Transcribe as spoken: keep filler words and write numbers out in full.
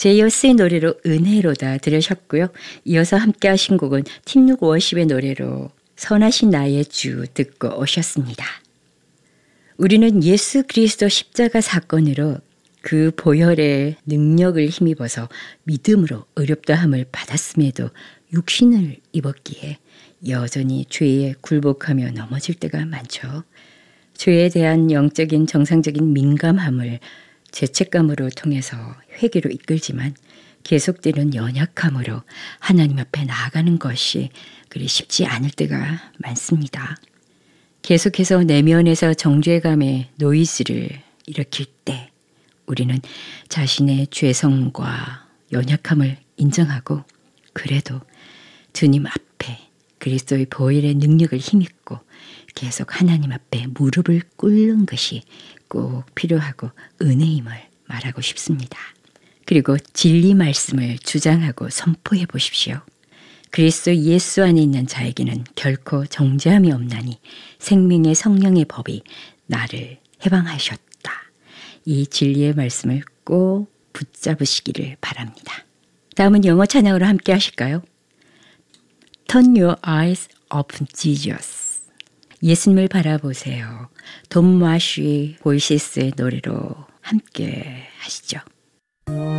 제이어스의 노래로 은혜로다 들으셨고요. 이어서 함께 하신 곡은 팀룩 워십의 노래로 선하신 나의 주 듣고 오셨습니다. 우리는 예수 그리스도 십자가 사건으로 그 보혈의 능력을 힘입어서 믿음으로 의롭다함을 받았음에도 육신을 입었기에 여전히 죄에 굴복하며 넘어질 때가 많죠. 죄에 대한 영적인 정상적인 민감함을 죄책감으로 통해서 회개로 이끌지만 계속되는 연약함으로 하나님 앞에 나아가는 것이 그리 쉽지 않을 때가 많습니다. 계속해서 내면에서 정죄감의 노이즈를 일으킬 때 우리는 자신의 죄성과 연약함을 인정하고 그래도 주님 앞에 그리스도의 보혈의 능력을 힘입고 계속 하나님 앞에 무릎을 꿇는 것이 꼭 필요하고 은혜임을 말하고 싶습니다. 그리고 진리 말씀을 주장하고 선포해 보십시오. 그리스도 예수 안에 있는 자에게는 결코 정죄함이 없나니 생명의 성령의 법이 나를 해방하셨다. 이 진리의 말씀을 꼭 붙잡으시기를 바랍니다. 다음은 영어 찬양으로 함께 하실까요? Turn your eyes upon Jesus. 예수님을 바라보세요. 돈 마쉬 보이시스의 노래로 함께 하시죠.